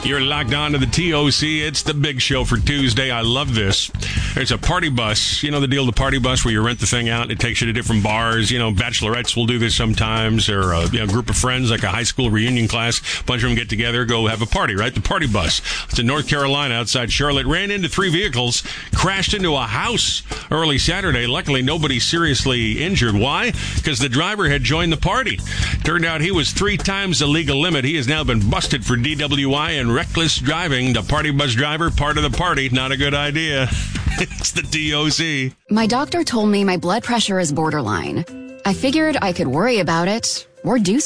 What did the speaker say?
You're locked on to the TOC. It's the big show for Tuesday. I love this. There's a party bus. You know the deal, the party bus, where you rent the thing out and it takes you to different bars. You know, bachelorettes will do this sometimes, or a group of friends, like a high school reunion class. A bunch of them get together, go have a party, right? The party bus. It's in North Carolina outside Charlotte. Ran into 3 vehicles, crashed into a house early Saturday. Luckily, nobody seriously injured. Why? Because the driver had joined the party. Turned out he was 3 times the legal limit. He has now been busted for DWI and reckless driving. The party bus driver, part of the party. Not a good idea. It's the DOC. My doctor told me my blood pressure is borderline. I figured I could worry about it or do